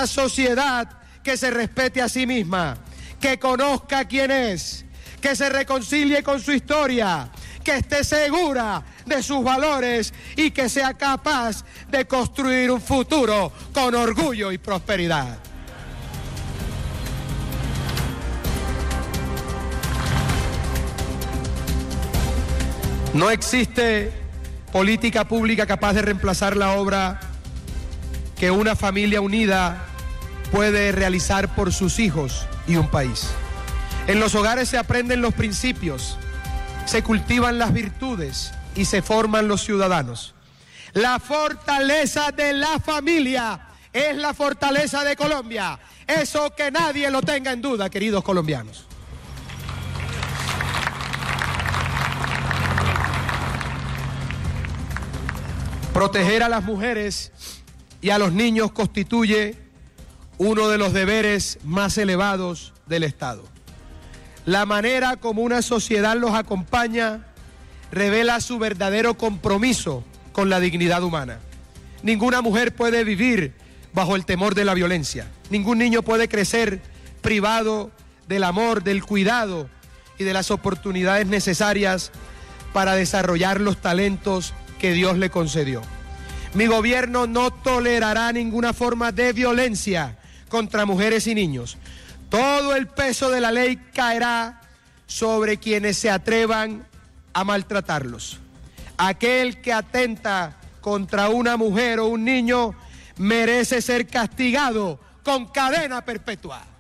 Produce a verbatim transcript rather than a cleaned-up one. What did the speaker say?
una sociedad que se respete a sí misma, que conozca quién es, que se reconcilie con su historia, que esté segura de sus valores y que sea capaz de construir un futuro con orgullo y prosperidad. No existe política pública capaz de reemplazar la obra que una familia unida puede realizar por sus hijos y un país. En los hogares se aprenden los principios, se cultivan las virtudes y se forman los ciudadanos. La fortaleza de la familia es la fortaleza de Colombia. Eso que nadie lo tenga en duda, queridos colombianos. Proteger a las mujeres y a los niños constituye uno de los deberes más elevados del Estado. La manera como una sociedad los acompaña revela su verdadero compromiso con la dignidad humana. Ninguna mujer puede vivir bajo el temor de la violencia. Ningún niño puede crecer privado del amor, del cuidado y de las oportunidades necesarias para desarrollar los talentos que Dios le concedió. Mi gobierno no tolerará ninguna forma de violencia contra mujeres y niños. Todo el peso de la ley caerá sobre quienes se atrevan a maltratarlos. Aquel que atenta contra una mujer o un niño merece ser castigado con cadena perpetua.